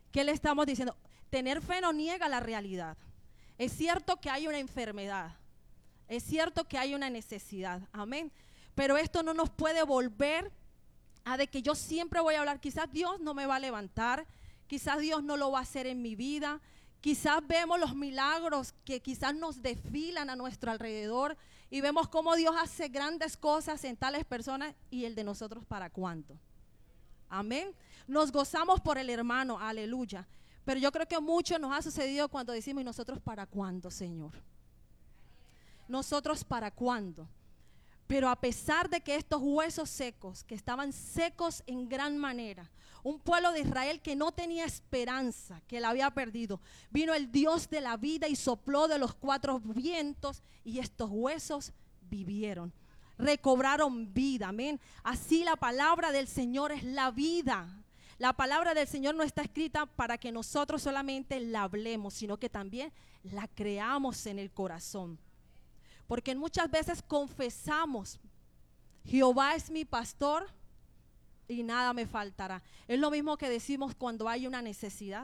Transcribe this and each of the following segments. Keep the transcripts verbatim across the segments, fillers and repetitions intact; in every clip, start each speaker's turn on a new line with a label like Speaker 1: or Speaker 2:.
Speaker 1: ¿Qué le estamos diciendo? Tener fe no niega la realidad. Es cierto que hay una enfermedad, es cierto que hay una necesidad, amén. Pero esto no nos puede volver a de que yo siempre voy a hablar, quizás Dios no me va a levantar, quizás Dios no lo va a hacer en mi vida, quizás vemos los milagros que quizás nos desfilan a nuestro alrededor y vemos cómo Dios hace grandes cosas en tales personas y el de nosotros para cuánto. Amén. Nos gozamos por el hermano, aleluya. Pero yo creo que mucho nos ha sucedido cuando decimos, ¿y nosotros para cuándo, Señor? ¿Nosotros para cuándo? Pero a pesar de que estos huesos secos, que estaban secos en gran manera, un pueblo de Israel que no tenía esperanza, que la había perdido, vino el Dios de la vida y sopló de los cuatro vientos y estos huesos vivieron, recobraron vida, amén. Así la palabra del Señor es la vida. La palabra del Señor no está escrita para que nosotros solamente la hablemos, sino que también la creamos en el corazón. Porque muchas veces confesamos, Jehová es mi pastor y nada me faltará. Es lo mismo que decimos cuando hay una necesidad.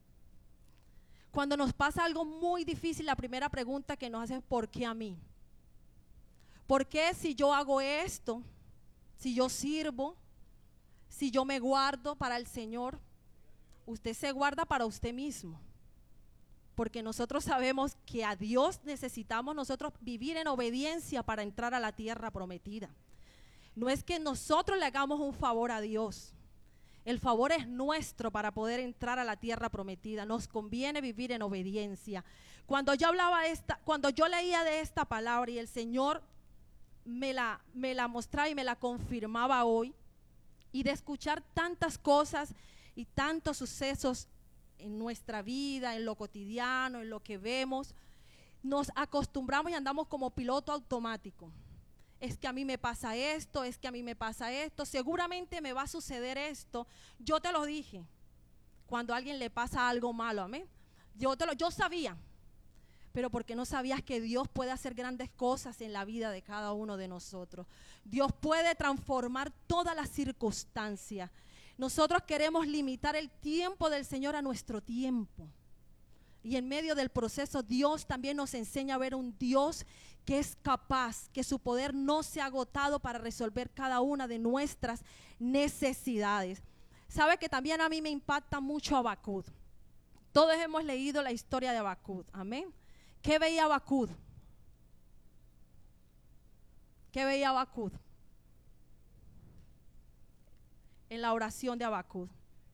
Speaker 1: Cuando nos pasa algo muy difícil, la primera pregunta que nos hacen es ¿por qué a mí? ¿Por qué si yo hago esto, si yo sirvo, si yo me guardo para el Señor? Usted se guarda para usted mismo. Porque nosotros sabemos que a Dios necesitamos nosotros vivir en obediencia para entrar a la tierra prometida. No es que nosotros le hagamos un favor a Dios. El favor es nuestro para poder entrar a la tierra prometida. Nos conviene vivir en obediencia. Cuando yo hablaba de esta, cuando yo leía de esta palabra y el Señor me la, me la mostraba y me la confirmaba hoy, y de escuchar tantas cosas y tantos sucesos en nuestra vida, en lo cotidiano, en lo que vemos, nos acostumbramos y andamos como piloto automático. Es que a mí me pasa esto, es que a mí me pasa esto, seguramente me va a suceder esto. Yo te lo dije cuando a alguien le pasa algo malo, amén. Yo, te lo, yo sabía, pero porque no sabías que Dios puede hacer grandes cosas en la vida de cada uno de nosotros. Dios puede transformar todas las circunstancias. Nosotros queremos limitar el tiempo del Señor a nuestro tiempo. Y en medio del proceso Dios también nos enseña a ver un Dios que es capaz, que su poder no se ha agotado para resolver cada una de nuestras necesidades. Sabe que también a mí me impacta mucho Habacuc. Todos hemos leído la historia de Habacuc, amén. ¿Qué veía Habacuc? ¿Qué veía Habacuc? En la oración de Habacuc.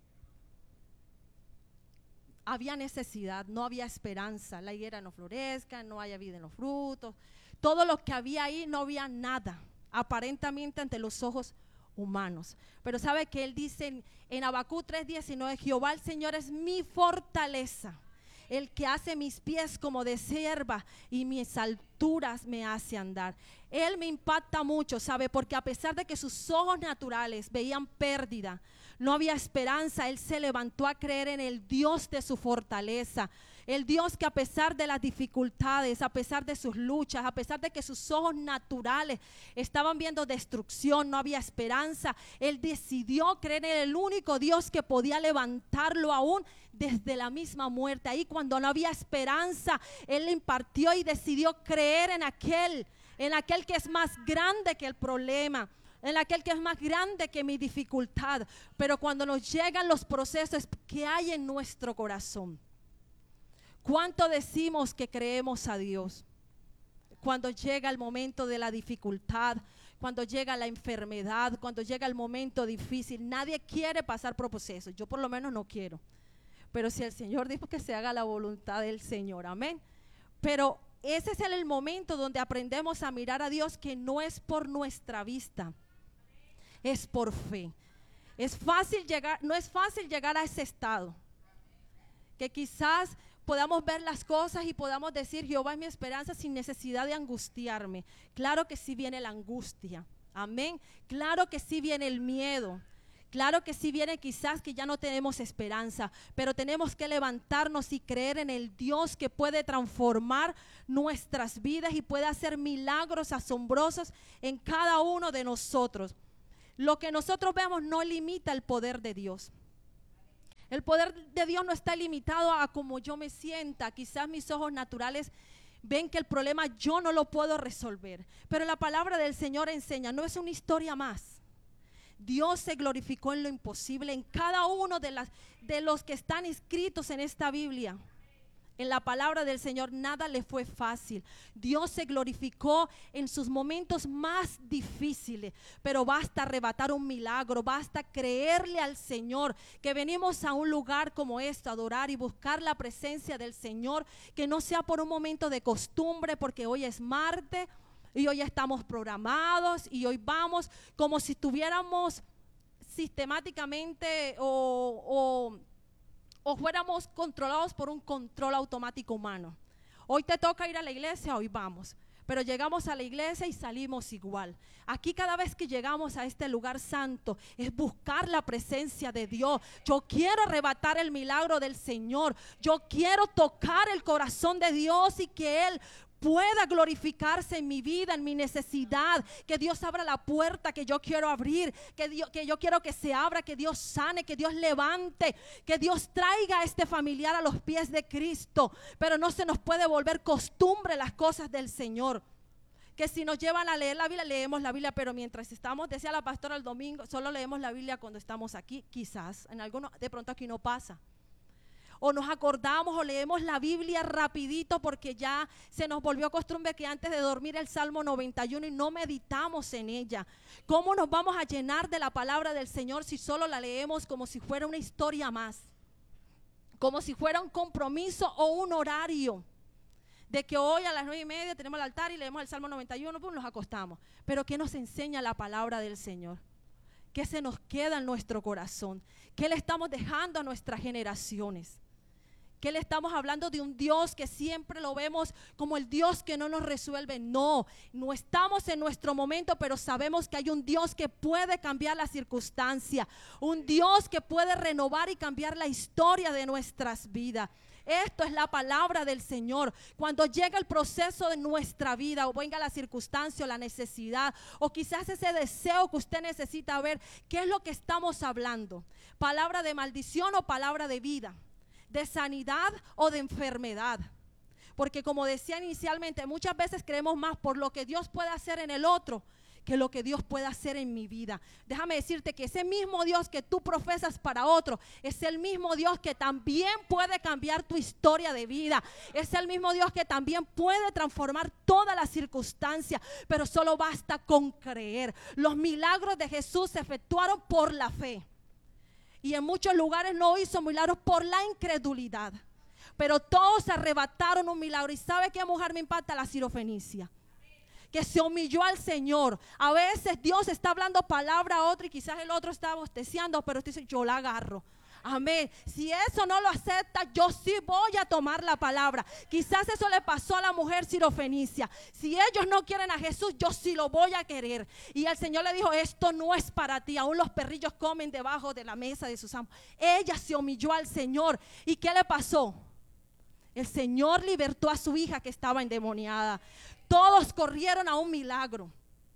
Speaker 1: Había necesidad, no había esperanza, la higuera no florezca, no haya vida en los frutos, todo lo que había ahí no había nada, aparentemente ante los ojos humanos. Pero sabe que él dice en, en Habacuc tres diecinueve, Jehová el Señor es mi fortaleza, el que hace mis pies como de cierva y mis alturas me hace andar. Él me impacta mucho, ¿sabe? Porque a pesar de que sus ojos naturales veían pérdida, no había esperanza, él se levantó a creer en el Dios de su fortaleza. El Dios que a pesar de las dificultades, a pesar de sus luchas, a pesar de que sus ojos naturales estaban viendo destrucción, no había esperanza, él decidió creer en el único Dios que podía levantarlo aún desde la misma muerte. Ahí cuando no había esperanza, él impartió y decidió creer en aquel, en aquel que es más grande que el problema, en aquel que es más grande que mi dificultad. Pero cuando nos llegan los procesos que hay en nuestro corazón, ¿cuánto decimos que creemos a Dios? Cuando llega el momento de la dificultad, cuando llega la enfermedad, cuando llega el momento difícil, nadie quiere pasar por procesos. Yo por lo menos no quiero. Pero si el Señor dijo que se haga la voluntad del Señor, amén. Pero ese es el momento donde aprendemos a mirar a Dios, que no es por nuestra vista, es por fe. Es fácil llegar, no es fácil llegar a ese estado, que quizás podamos ver las cosas y podamos decir, Jehová es mi esperanza, sin necesidad de angustiarme. Claro que sí viene la angustia, amén. Claro que sí viene el miedo. Claro que sí viene quizás que ya no tenemos esperanza, pero tenemos que levantarnos y creer en el Dios que puede transformar nuestras vidas y puede hacer milagros asombrosos en cada uno de nosotros. Lo que nosotros vemos no limita el poder de Dios. El poder de Dios no está limitado a como yo me sienta. Quizás mis ojos naturales ven que el problema yo no lo puedo resolver, pero la palabra del Señor enseña, no es una historia más. Dios se glorificó en lo imposible, en cada uno de, las, de los que están escritos en esta Biblia. En la palabra del Señor nada le fue fácil. Dios se glorificó en sus momentos más difíciles, pero basta arrebatar un milagro, basta creerle al Señor, que venimos a un lugar como este, a adorar y buscar la presencia del Señor, que no sea por un momento de costumbre, porque hoy es martes y hoy estamos programados y hoy vamos como si estuviéramos sistemáticamente o... o o fuéramos controlados por un control automático humano. Hoy te toca ir a la iglesia, hoy vamos. Pero llegamos a la iglesia y salimos igual. Aquí cada vez que llegamos a este lugar santo es buscar la presencia de Dios. Yo quiero arrebatar el milagro del Señor. Yo quiero tocar el corazón de Dios y que Él pueda glorificarse en mi vida, en mi necesidad, que Dios abra la puerta que yo quiero abrir, que, Dios, que yo quiero que se abra, que Dios sane, que Dios levante, que Dios traiga a este familiar a los pies de Cristo. Pero no se nos puede volver costumbre las cosas del Señor, que si nos llevan a leer la Biblia, leemos la Biblia, pero mientras estamos, decía la pastora el domingo, solo leemos la Biblia cuando estamos aquí, quizás, en algunos, de pronto aquí no pasa. O nos acordamos o leemos la Biblia rapidito porque ya se nos volvió costumbre que antes de dormir el Salmo noventa y uno y no meditamos en ella. ¿Cómo nos vamos a llenar de la palabra del Señor si solo la leemos como si fuera una historia más? Como si fuera un compromiso o un horario. De que hoy a las nueve y media tenemos el altar y leemos el Salmo noventa y uno, pues nos acostamos. Pero ¿qué nos enseña la palabra del Señor? ¿Qué se nos queda en nuestro corazón? ¿Qué le estamos dejando a nuestras generaciones? ¿Qué le estamos hablando de un Dios que siempre lo vemos como el Dios que no nos resuelve? No, no estamos en nuestro momento, pero sabemos que hay un Dios que puede cambiar la circunstancia, un Dios que puede renovar y cambiar la historia de nuestras vidas. Esto es la palabra del Señor. Cuando llega el proceso de nuestra vida, o venga la circunstancia o la necesidad, o quizás ese deseo que usted necesita ver, ¿qué es lo que estamos hablando? ¿Palabra de maldición o palabra de vida? ¿De sanidad o de enfermedad? Porque como decía inicialmente, muchas veces creemos más por lo que Dios puede hacer en el otro que lo que Dios puede hacer en mi vida. Déjame decirte que ese mismo Dios que tú profesas para otro es el mismo Dios que también puede cambiar tu historia de vida. Es el mismo Dios que también puede transformar todas las circunstancias, pero solo basta con creer. Los milagros de Jesús se efectuaron por la fe. Y en muchos lugares no hizo milagros por la incredulidad. Pero todos arrebataron un milagro. ¿Y sabe qué mujer me impacta? La sirofenicia, que se humilló al Señor. A veces Dios está hablando palabra a otro y quizás el otro está bosteciando, pero usted dice, yo la agarro. Amén. Si eso no lo acepta, yo sí voy a tomar la palabra. Quizás eso le pasó a la mujer sirofenicia. Si ellos no quieren a Jesús, yo sí lo voy a querer. Y el Señor le dijo, esto no es para ti. Aún los perrillos comen debajo de la mesa de sus amos. Ella se humilló al Señor. ¿Y qué le pasó? El Señor libertó a su hija que estaba endemoniada. Todos corrieron a un milagro.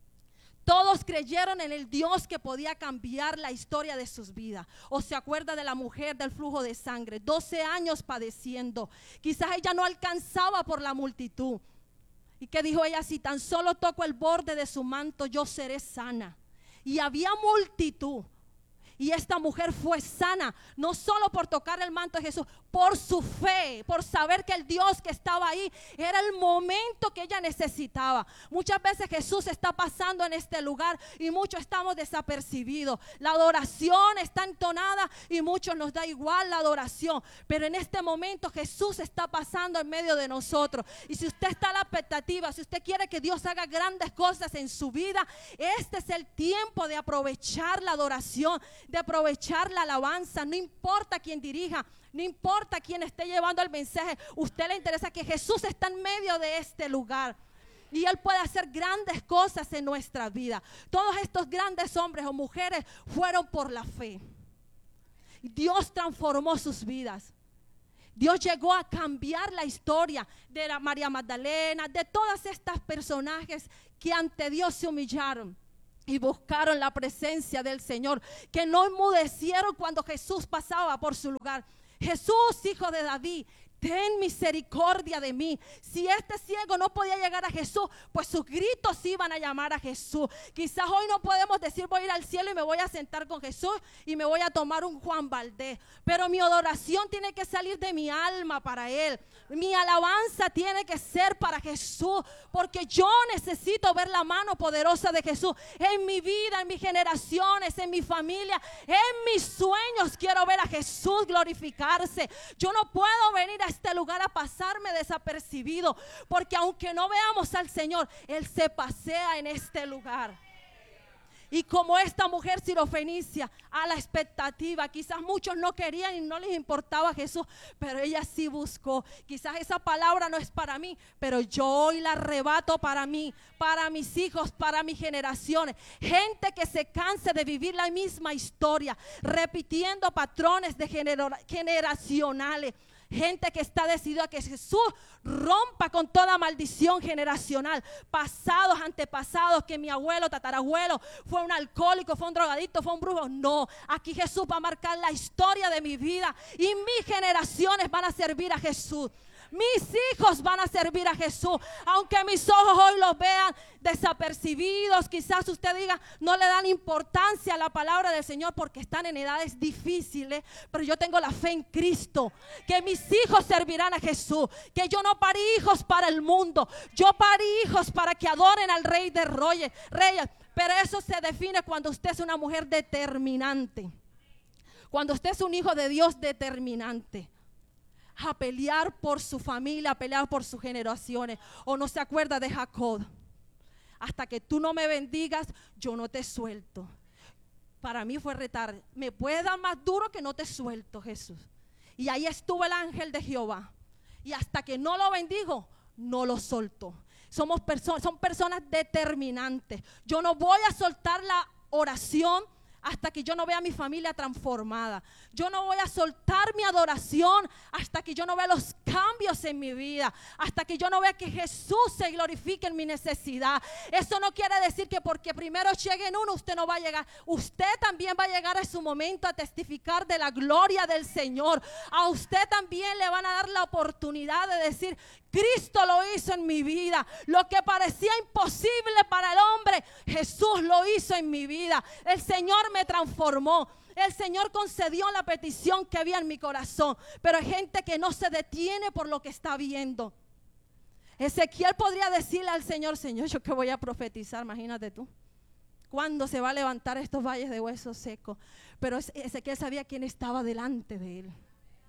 Speaker 1: Todos creyeron en el Dios que podía cambiar la historia de sus vidas. O se acuerda de la mujer del flujo de sangre, doce años padeciendo. Quizás ella no alcanzaba por la multitud. ¿Y qué dijo ella? Si tan solo toco el borde de su manto, yo seré sana. Y había multitud. Y esta mujer fue sana, no solo por tocar el manto de Jesús, por su fe, por saber que el Dios que estaba ahí era el momento que ella necesitaba. Muchas veces Jesús está pasando en este lugar y muchos estamos desapercibidos. La adoración está entonada y muchos nos da igual la adoración. Pero en este momento Jesús está pasando en medio de nosotros. Y si usted está a la expectativa, si usted quiere que Dios haga grandes cosas en su vida, este es el tiempo de aprovechar la adoración, de aprovechar la alabanza. No importa quién dirija, no importa quién esté llevando el mensaje, a usted le interesa que Jesús está en medio de este lugar y Él puede hacer grandes cosas en nuestra vida. Todos estos grandes hombres o mujeres fueron por la fe. Dios transformó sus vidas. Dios llegó a cambiar la historia de la María Magdalena, de todas estas personajes que ante Dios se humillaron. y buscaron la presencia del Señor, que no enmudecieron cuando Jesús pasaba por su lugar. Jesús, hijo de David, ten misericordia de mí. Si este ciego no podía llegar a Jesús, pues sus gritos iban a llamar a Jesús. Quizás hoy no podemos decir voy a ir al cielo y me voy a sentar con Jesús y me voy a tomar un Juan Valdés, pero mi adoración tiene que salir de mi alma para Él. Mi alabanza tiene que ser para Jesús, porque yo necesito ver la mano poderosa de Jesús en mi vida, en mis generaciones, en mi familia, en mis sueños. Quiero ver a Jesús glorificarse. Yo no puedo venir a este lugar a pasarme desapercibido, porque aunque no veamos al Señor, Él se pasea en este lugar. Y como esta mujer sirofenicia, a la expectativa, quizás muchos no querían y no les importaba a Jesús, pero ella sí buscó. Quizás esa palabra no es para mí, pero yo hoy la arrebato para mí, para mis hijos, para mis generaciones. Gente que se canse de vivir la misma historia, repitiendo patrones de genera- generacionales. Gente que está decidida a que Jesús rompa con toda maldición generacional, pasados, antepasados, que mi abuelo, tatarabuelo fue un alcohólico, fue un drogadicto, fue un brujo. No, aquí Jesús va a marcar la historia de mi vida y mis generaciones van a servir a Jesús. Mis hijos van a servir a Jesús, aunque mis ojos hoy los vean desapercibidos. Quizás usted diga, no le dan importancia a la palabra del Señor porque están en edades difíciles, pero yo tengo la fe en Cristo, que mis hijos servirán a Jesús, que yo no parí hijos para el mundo, yo parí hijos para que adoren al Rey de Reyes, Reyes. Pero eso se define cuando usted es una mujer determinante, cuando usted es un hijo de Dios determinante a pelear por su familia, a pelear por sus generaciones. O no se acuerda de Jacob: hasta que tú no me bendigas, yo no te suelto. Para mí fue retar, me puedes dar más duro que no te suelto, Jesús. Y ahí estuvo el ángel de Jehová, y hasta que no lo bendigo, no lo soltó. Somos personas, son personas determinantes. Yo no voy a soltar la oración hasta que yo no vea a mi familia transformada. Yo no voy a soltar mi adoración hasta que yo no vea los cambios en mi vida, hasta que yo no vea que Jesús se glorifique en mi necesidad. Eso no quiere decir que porque primero llegue en uno, usted no va a llegar. Usted también va a llegar a su momento a testificar de la gloria del Señor. A usted también le van a dar la oportunidad de decir: Cristo lo hizo en mi vida. Lo que parecía imposible para el hombre, Jesús lo hizo en mi vida. El Señor me transformó. El Señor concedió la petición que había en mi corazón. Pero hay gente que no se detiene por lo que está viendo. Ezequiel podría decirle al Señor: Señor, ¿yo qué voy a profetizar? Imagínate tú, ¿cuándo se va a levantar estos valles de huesos secos? Pero Ezequiel sabía quién estaba delante de él.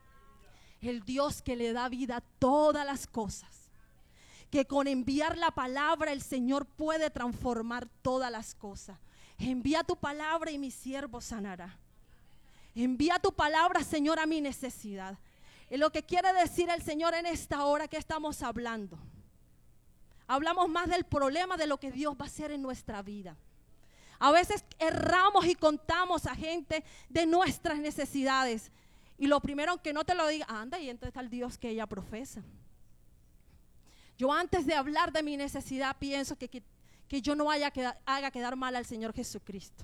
Speaker 1: El Dios que le da vida a todas las cosas, que con enviar la palabra el Señor puede transformar todas las cosas. Envía tu palabra y mi siervo sanará. Envía tu palabra, Señor, a mi necesidad. Es lo que quiere decir el Señor en esta hora que estamos hablando. Hablamos más del problema de lo que Dios va a hacer en nuestra vida. A veces erramos y contamos a gente de nuestras necesidades. Y lo primero, aunque no te lo diga, anda, y entonces está el Dios que ella profesa. Yo antes de hablar de mi necesidad pienso que, que, que yo no haya que, haga quedar mal al Señor Jesucristo.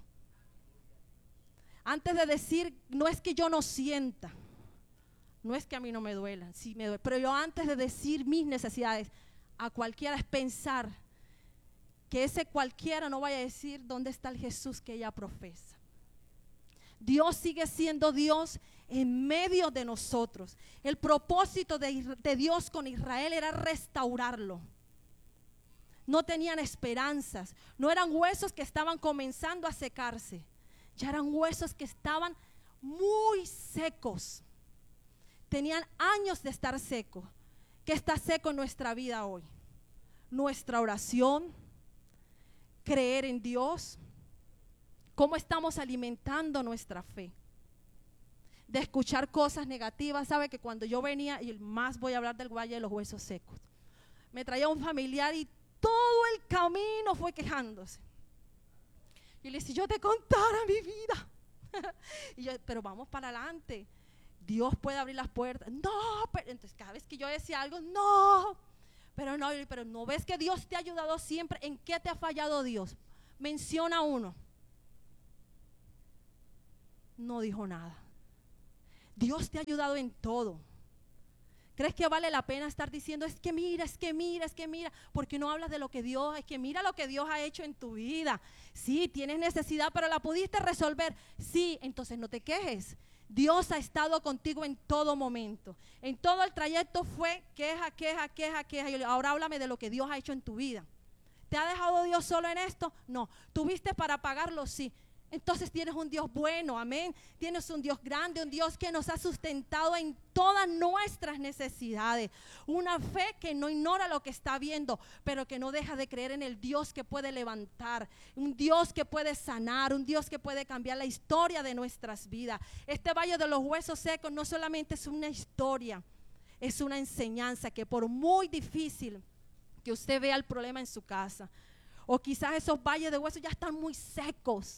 Speaker 1: Antes de decir, no es que yo no sienta, no es que a mí no me duela, sí me duele, pero yo antes de decir mis necesidades a cualquiera es pensar que ese cualquiera no vaya a decir dónde está el Jesús que ella profesa. Dios sigue siendo Dios en medio de nosotros. El propósito de, de Dios con Israel era restaurarlo. No tenían esperanzas, no eran huesos que estaban comenzando a secarse, ya eran huesos que estaban muy secos. Tenían años de estar secos. ¿Qué está seco en nuestra vida hoy? Nuestra oración, creer en Dios. ¿Cómo estamos alimentando nuestra fe? De escuchar cosas negativas. Sabe que cuando yo venía, y más voy a hablar del Valle de los Huesos Secos, me traía un familiar y todo el camino fue quejándose. Y le decía: yo te contara mi vida. Y yo, pero vamos para adelante. Dios puede abrir las puertas. No, pero entonces cada vez que yo decía algo, no, pero no, pero no ves que Dios te ha ayudado siempre. ¿En qué te ha fallado Dios? Menciona uno. No dijo nada. Dios te ha ayudado en todo. ¿Crees que vale la pena estar diciendo, es que mira, es que mira, es que mira? Porque no hablas de lo que Dios, es que mira lo que Dios ha hecho en tu vida. Sí, tienes necesidad, pero la pudiste resolver. Sí, entonces no te quejes. Dios ha estado contigo en todo momento. En todo el trayecto fue queja, queja, queja, queja. Y yo le digo, ahora háblame de lo que Dios ha hecho en tu vida. ¿Te ha dejado Dios solo en esto? No. ¿Tuviste para pagarlo? Sí. Entonces tienes un Dios bueno, amén. Tienes un Dios grande, un Dios que nos ha sustentado en todas nuestras necesidades. Una fe que no ignora lo que está viendo, pero que no deja de creer en el Dios que puede levantar, un Dios que puede sanar, un Dios que puede cambiar la historia de nuestras vidas. Este valle de los huesos secos no solamente es una historia, es una enseñanza que por muy difícil que usted vea el problema en su casa, o quizás esos valles de huesos ya están muy secos.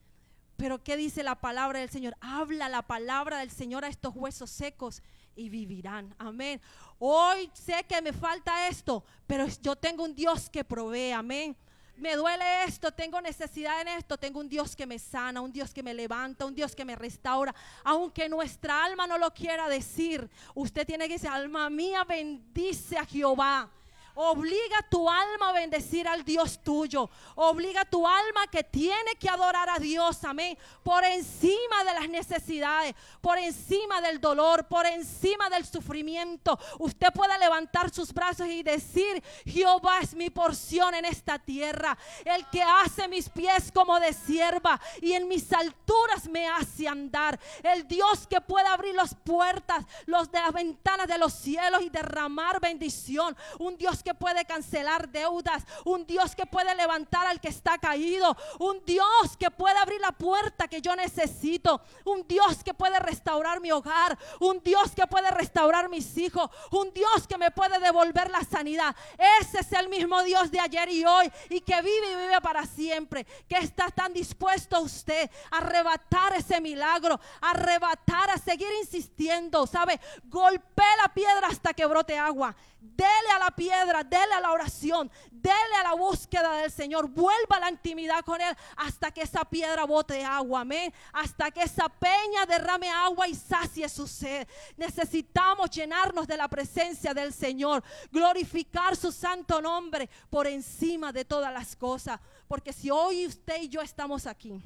Speaker 1: Pero ¿qué dice la palabra del Señor? Habla la palabra del Señor a estos huesos secos y vivirán. Amén. Hoy sé que me falta esto, pero yo tengo un Dios que provee. Amén. Me duele esto, tengo necesidad en esto, tengo un Dios que me sana, un Dios que me levanta, un Dios que me restaura. Aunque nuestra alma no lo quiera decir, usted tiene que decir, alma mía, bendice a Jehová. Obliga a tu alma a bendecir al Dios tuyo. Obliga a tu alma que tiene que adorar a Dios, amén. Por encima de las necesidades, por encima del dolor, por encima del sufrimiento. Usted puede levantar sus brazos y decir, Jehová es mi porción en esta tierra. El que hace mis pies como de sierva y en mis alturas me hace andar. El Dios que puede abrir las puertas, los de las ventanas de los cielos y derramar bendición. Un Dios que puede cancelar deudas, un Dios que puede levantar al que está caído, un Dios que puede abrir la puerta que yo necesito, un Dios que puede restaurar mi hogar, un Dios que puede restaurar mis hijos, un Dios que me puede devolver la sanidad. Ese es el mismo Dios de ayer y hoy y que vive y vive para siempre, que está tan dispuesto a usted a arrebatar ese milagro, a arrebatar, a seguir insistiendo, ¿sabe? Golpee la piedra hasta que brote agua. Dele a la piedra, dele a la oración, dele a la búsqueda del Señor, vuelva a la intimidad con Él hasta que esa piedra bote agua, amén, hasta que esa peña derrame agua y sacie su sed. Necesitamos llenarnos de la presencia del Señor, glorificar su santo nombre por encima de todas las cosas, porque si hoy usted y yo estamos aquí,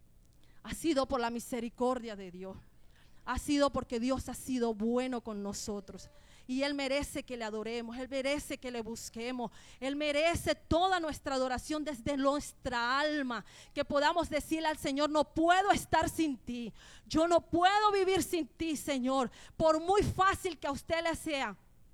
Speaker 1: ha sido por la misericordia de Dios, ha sido porque Dios ha sido bueno con nosotros. Y Él merece que le adoremos, Él merece que le busquemos, Él merece toda nuestra adoración desde nuestra alma, que podamos decirle al Señor, no puedo estar sin ti, yo no puedo vivir sin ti, Señor. Por muy fácil que a usted le sea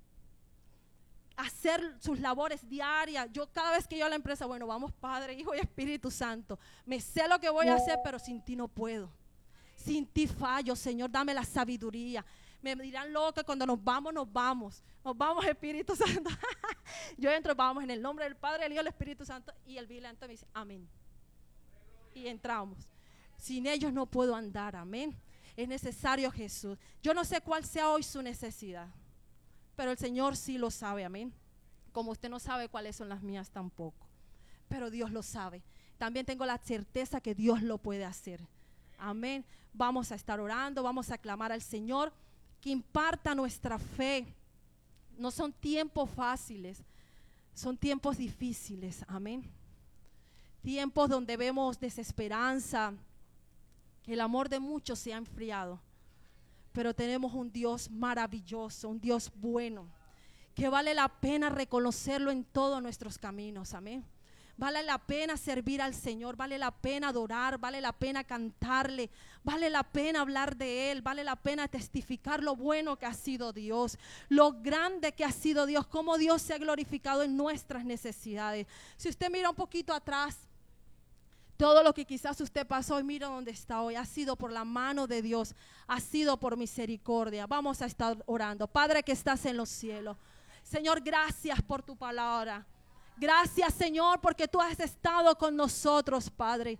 Speaker 1: hacer sus labores diarias, yo cada vez que yo a la empresa, bueno, vamos Padre, Hijo y Espíritu Santo, me sé lo que voy a hacer, pero sin ti no puedo, sin ti fallo, Señor, dame la sabiduría. Me dirán loca, cuando nos vamos, nos vamos. Nos vamos, Espíritu Santo. Yo entro, vamos en el nombre del Padre, del Hijo y del Espíritu Santo. Y el vigilante me dice, amén. Y entramos. Sin ellos no puedo andar, amén. Es necesario Jesús. Yo no sé cuál sea hoy su necesidad, pero el Señor sí lo sabe, amén. Como usted no sabe cuáles son las mías tampoco, pero Dios lo sabe. También tengo la certeza que Dios lo puede hacer, amén. Vamos a estar orando, vamos a clamar al Señor que imparta nuestra fe. No son tiempos fáciles, son tiempos difíciles, amén. Tiempos donde vemos desesperanza, el amor de muchos se ha enfriado, pero tenemos un Dios maravilloso, un Dios bueno, que vale la pena reconocerlo en todos nuestros caminos, amén. Vale la pena servir al Señor, vale la pena adorar, vale la pena cantarle, vale la pena hablar de Él, vale la pena testificar lo bueno que ha sido Dios, lo grande que ha sido Dios, cómo Dios se ha glorificado en nuestras necesidades. Si usted mira un poquito atrás, todo lo que quizás usted pasó y mira dónde está hoy, ha sido por la mano de Dios, ha sido por misericordia. Vamos a estar orando. Padre que estás en los cielos, Señor, gracias por tu palabra. Gracias, Señor, porque tú has estado con nosotros, Padre.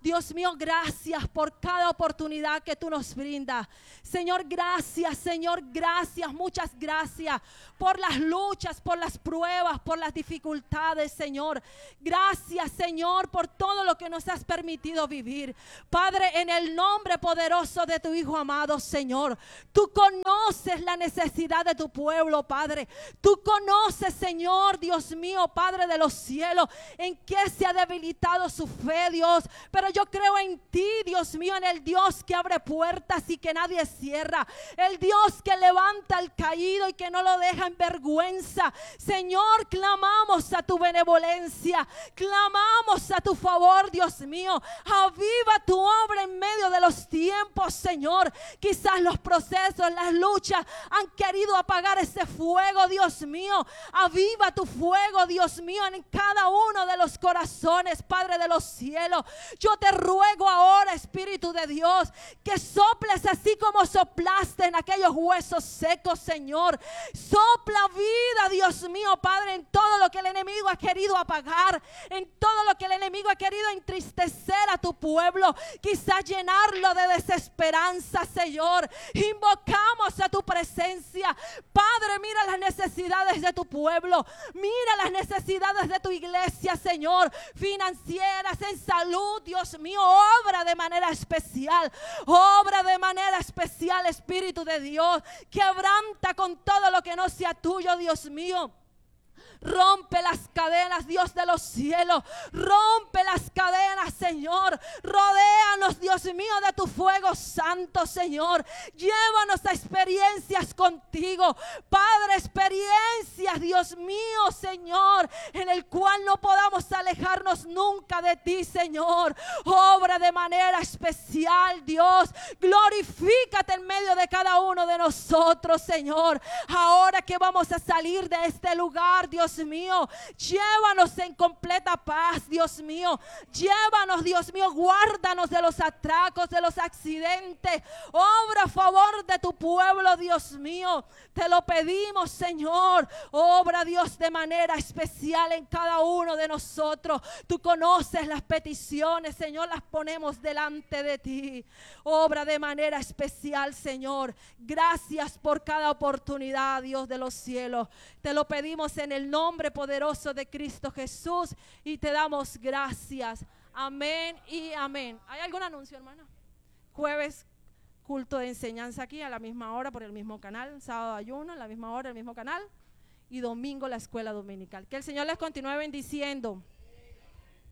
Speaker 1: Dios mío, gracias por cada oportunidad que tú nos brindas. Señor, gracias, Señor, gracias, muchas gracias por las luchas, por las pruebas, por las dificultades, Señor. Gracias, Señor, por todo lo que nos has permitido vivir. Padre, en el nombre poderoso de tu Hijo amado, Señor, tú conoces la necesidad de tu pueblo, Padre. Tú conoces, Señor, Dios mío, Padre de los cielos, en qué se ha debilitado su fe, Dios. Pero yo creo en ti, Dios mío, en el Dios que abre puertas y que nadie cierra. El Dios que levanta al caído y que no lo deja en vergüenza. Señor, clamamos a tu benevolencia, clamamos a tu favor, Dios mío. Aviva tu obra en medio de los tiempos, Señor. Quizás los procesos, las luchas han querido apagar ese fuego, Dios mío. Aviva tu fuego, Dios mío, en cada uno de los corazones, Padre de los cielos. Yo te ruego ahora, Espíritu de Dios, que soples así como soplaste en aquellos huesos secos, Señor. Sopla vida, Dios mío, Padre, en todo lo que el enemigo ha querido apagar, en todo lo que el enemigo ha querido entristecer a tu pueblo, quizás llenarlo de desesperanza, Señor. Invocamos a tu presencia, Padre. Mira las necesidades de tu pueblo, mira las necesidades de tu iglesia, Señor, financieras, en salud, Dios mío. Obra de manera especial, obra de manera especial, Espíritu de Dios. Quebranta con todo lo que no sea tuyo, Dios mío. Rompe las cadenas, Dios de los cielos. Rompe las cadenas, Señor. Rodéanos, Dios mío, de tu fuego santo, Señor. Llévanos a experiencias contigo, Padre, experiencias, Dios mío, Señor, en el cual no podamos alejarnos nunca de ti, Señor. Obra de manera especial, Dios. Glorifícate en medio de cada uno de nosotros, Señor. Ahora que vamos a salir de este lugar, Dios mío, llévanos en completa paz, Dios mío. Llévanos, Dios mío, guárdanos de los atracos, de los accidentes. Obra a favor de tu pueblo, Dios mío. Te lo pedimos, Señor. Obra, Dios, de manera especial en cada uno de nosotros. Tú conoces las peticiones, Señor, las ponemos delante de ti. Obra de manera especial, Señor. Gracias por cada oportunidad, Dios de los cielos. Te lo pedimos en el nombre poderoso de Cristo Jesús y te damos gracias. Amén y amén. ¿Hay algún anuncio, hermana? Jueves, culto de enseñanza aquí a la misma hora por el mismo canal. Sábado ayuno a la misma hora, el mismo canal. Y domingo la escuela dominical. Que el Señor les continúe bendiciendo.